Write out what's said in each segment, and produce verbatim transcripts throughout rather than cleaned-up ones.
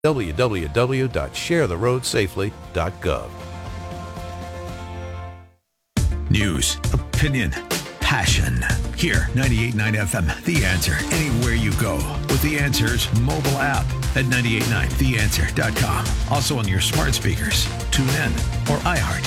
w w w dot share the road safely dot gov. News, opinion, passion. Here, ninety-eight point nine F M, The Answer. Anywhere you go with The Answer's mobile app at nine eight nine the answer dot com. Also on your smart speakers, tune in, or iHeart.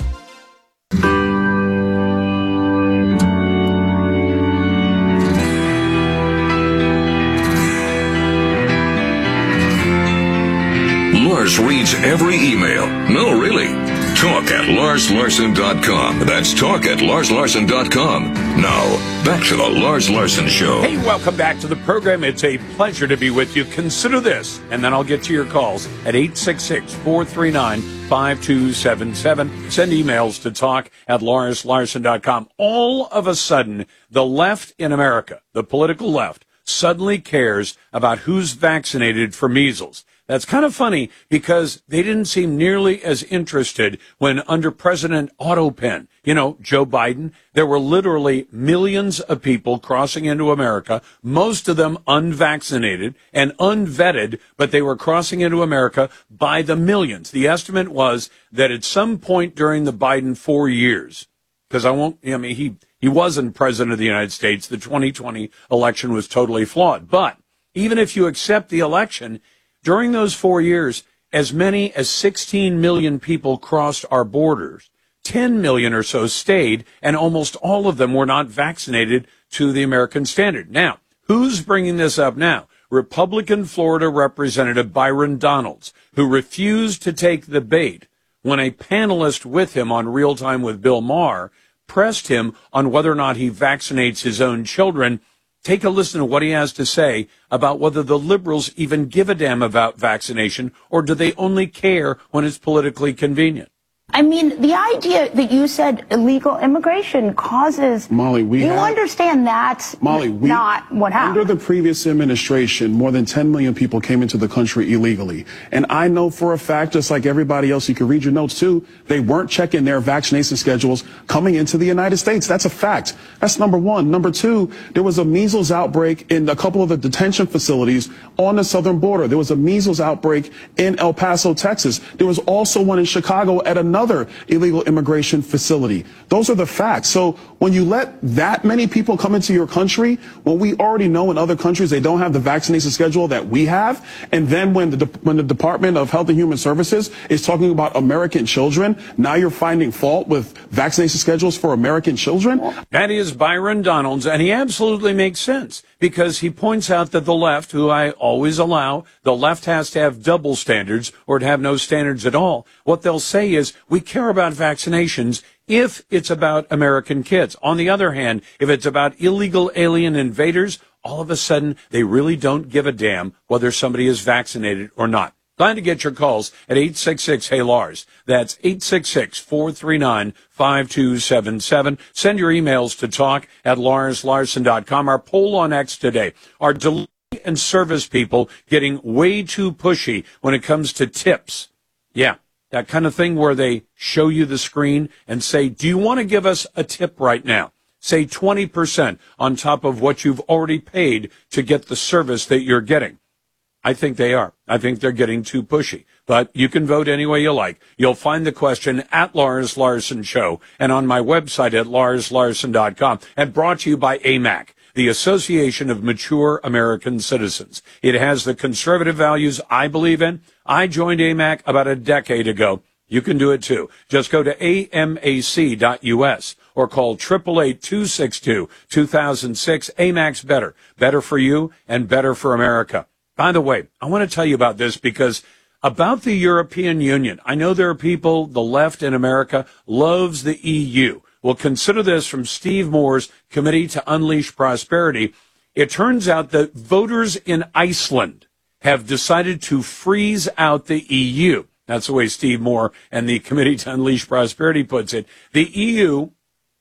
Lars reads every email. No, really. Talk at lars larson dot com. That's talk at lars larson dot com. Now, back to the Lars Larson Show. Hey, welcome back to the program. It's a pleasure to be with you. Consider this, and then I'll get to your calls at eight six six, four three nine, five two seven seven. Send emails to talk at lars larson dot com. All of a sudden, the left in America, the political left, suddenly cares about who's vaccinated for measles. That's kind of funny because they didn't seem nearly as interested when under President Otto Penn, you know, Joe Biden, there were literally millions of people crossing into America, most of them unvaccinated and unvetted, but they were crossing into America by the millions. The estimate was that at some point during the Biden four years, because I won't, I mean, he, he wasn't president of the United States. The twenty twenty election was totally flawed. But even if you accept the election, during those four years, as many as sixteen million people crossed our borders. ten million or so stayed, and almost all of them were not vaccinated to the American standard. Now, who's bringing this up now? Republican Florida Representative Byron Donalds, who refused to take the bait when a panelist with him on Real Time with Bill Maher pressed him on whether or not he vaccinates his own children. Take a listen to what he has to say about whether the liberals even give a damn about vaccination, or do they only care when it's politically convenient? I mean, the idea that you said illegal immigration causes... Molly, we You have, understand that's Molly, we, not what happened. Under the previous administration, more than ten million people came into the country illegally. And I know for a fact, just like everybody else, you can read your notes too, they weren't checking their vaccination schedules coming into the United States. That's a fact. That's number one. Number two, there was a measles outbreak in a couple of the detention facilities on the southern border. There was a measles outbreak in El Paso, Texas. There was also one in Chicago at another Other illegal immigration facility. Those are the facts. So when you let that many people come into your country, when we already know in other countries they don't have the vaccination schedule that we have, and then when the when the Department of Health and Human Services is talking about American children, now you're finding fault with vaccination schedules for American children? That is Byron Donalds, and he absolutely makes sense because he points out that the left, who I always allow, the left has to have double standards or to have no standards at all. What they'll say is, we care about vaccinations if it's about American kids. On the other hand, if it's about illegal alien invaders, all of a sudden, they really don't give a damn whether somebody is vaccinated or not. Glad to get your calls at eight six six, hey Lars. That's eight six six, four three nine, five two seven seven. Send your emails to talk at lars larson dot com. Our poll on X today. Are delivery and service people getting way too pushy when it comes to tips? Yeah. That kind of thing where they show you the screen and say, do you want to give us a tip right now? Say twenty percent on top of what you've already paid to get the service that you're getting. I think they are. I think they're getting too pushy. But you can vote any way you like. You'll find the question at Lars Larson Show and on my website at lars larson dot com, and brought to you by A M A C, the Association of Mature American Citizens. It has the conservative values I believe in. I joined A M A C about a decade ago. You can do it too. Just go to A M A C dot U S or call eight eight eight, two six two, two thousand six. A M A C's better. Better for you and better for America. By the way, I want to tell you about this because about the European Union, I know there are people, the left in America loves the E U. Well, consider this from Steve Moore's Committee to Unleash Prosperity. It turns out that voters in Iceland have decided to freeze out the E U. That's the way Steve Moore and the Committee to Unleash Prosperity puts it. The E U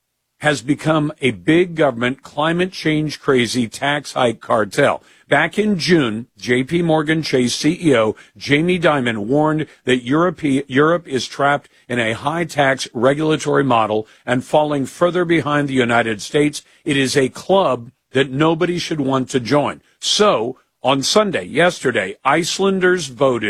has become a big government, climate change crazy tax hike cartel. Back in June, J P Morgan Chase C E O Jamie Dimon warned that Europe, Europe is trapped in a high-tax regulatory model and falling further behind the United States. It is a club that nobody should want to join. So On Sunday, yesterday, Icelanders voted